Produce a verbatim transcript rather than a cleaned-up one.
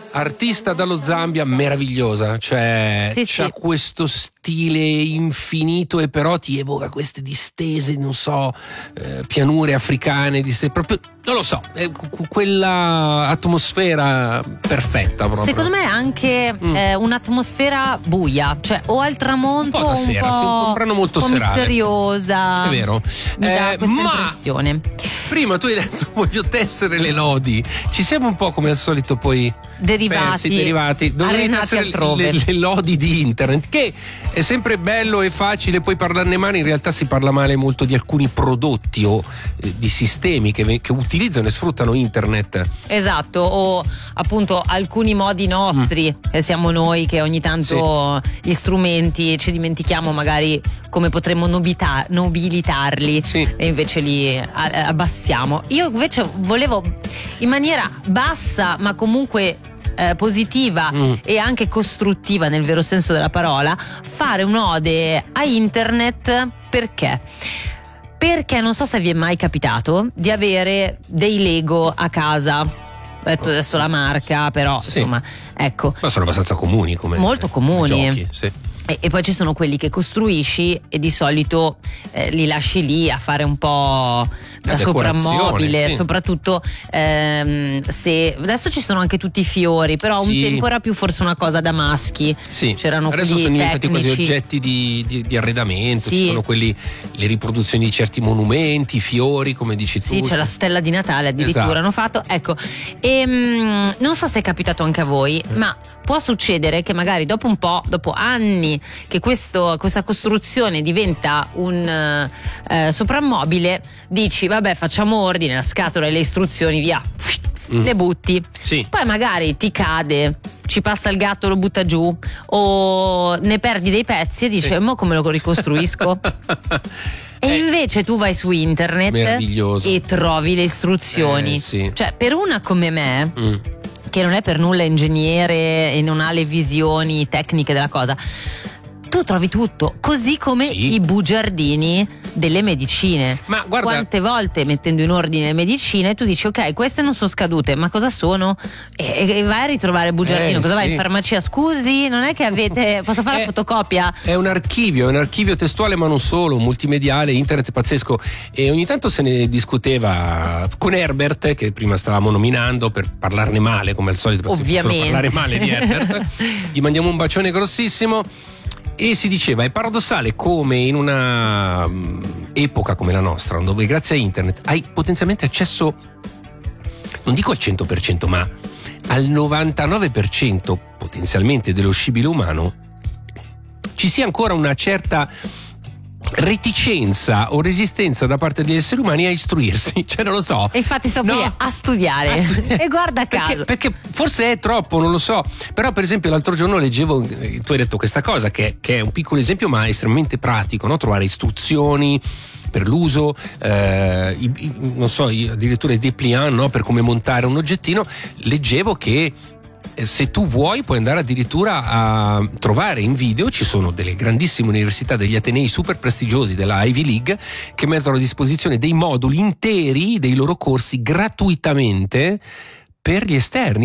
artista dallo Zambia, meravigliosa, cioè sì, c'ha sì. questo stile infinito e però ti evoca queste distese, non so, eh, pianure africane, distese, proprio, non lo so, è quella atmosfera perfetta proprio. Secondo me è anche mm. eh, un'atmosfera buia, cioè o al tramonto un po' da sera, un po', un brano molto un po' serale. misteriosa. È vero. Mi dà Eh, questa ma impressione. prima tu hai detto voglio tessere le lodi, ci siamo un po' come al solito poi derivati, persi, derivati. Dovrei arenati essere altrove. le, le lodi di internet, che è sempre bello e facile poi parlarne male, in realtà si parla male molto di alcuni prodotti o eh, di sistemi che, che utilizzano e sfruttano internet. Esatto, o appunto alcuni modi nostri, mm. che siamo noi che ogni tanto sì. gli strumenti ci dimentichiamo magari come potremmo nobita- nobilitarli sì. e invece li abbassiamo. Io invece volevo in maniera bassa ma comunque Eh, positiva mm. e anche costruttiva nel vero senso della parola fare un'ode a internet. Perché? Perché non so se vi è mai capitato di avere dei Lego a casa. Ho detto adesso la marca, però sì. insomma ecco, ma sono abbastanza comuni come molto comuni come giochi, sì. E, e poi ci sono quelli che costruisci e di solito eh, li lasci lì a fare un po' da soprammobile, sì. soprattutto ehm, se adesso ci sono anche tutti i fiori, però sì. un tempo era più forse una cosa da maschi. Sì. C'erano adesso quelli sono diventati tecnici. quasi oggetti di, di, di arredamento, sì. ci sono quelli, le riproduzioni di certi monumenti, fiori, come dici tu. Sì, c'è la stella di Natale addirittura, esatto. hanno fatto, ecco. E mh, non so se è capitato anche a voi, mm. ma può succedere che magari dopo un po', dopo anni che questo, questa costruzione diventa un eh, soprammobile, dici vabbè facciamo ordine, la scatola e le istruzioni via, mm. le butti, sì. poi magari ti cade, ci passa il gatto, lo butta giù o ne perdi dei pezzi e dici sì. mo come lo ricostruisco? E eh, invece tu vai su internet e trovi le istruzioni, eh, sì. cioè per una come me mm. che non è per nulla ingegnere e non ha le visioni tecniche della cosa, tu trovi tutto, così come sì. i bugiardini delle medicine. Ma guarda, quante volte mettendo in ordine le medicine tu dici ok, queste non sono scadute, ma cosa sono? E, e vai a ritrovare il bugiardino, eh, cosa sì. vai in farmacia? Scusi, non è che avete, posso fare è, la fotocopia? È un archivio, è un archivio testuale ma non solo, multimediale, internet pazzesco, e ogni tanto se ne discuteva con Herbert, che prima stavamo nominando per parlarne male come al solito, perché ovviamente parlare male di Herbert. Gli mandiamo un bacione grossissimo. E si diceva, è paradossale come in una um, epoca come la nostra, dove grazie a internet hai potenzialmente accesso, non dico al cento per cento, ma al novantanove per cento potenzialmente dello scibile umano, ci sia ancora una certa reticenza o resistenza da parte degli esseri umani a istruirsi, cioè non lo so. E infatti sto qui no. a studiare, a studiare. E guarda caso. Perché, perché forse è troppo, non lo so. Però per esempio l'altro giorno leggevo, tu hai detto questa cosa che, che è un piccolo esempio ma estremamente pratico, no? Trovare istruzioni per l'uso, eh, i, i, non so, addirittura i dépliant, no? Per come montare un oggettino. Leggevo che se tu vuoi puoi andare addirittura a trovare in video, ci sono delle grandissime università, degli atenei super prestigiosi della Ivy League che mettono a disposizione dei moduli interi dei loro corsi gratuitamente per gli esterni.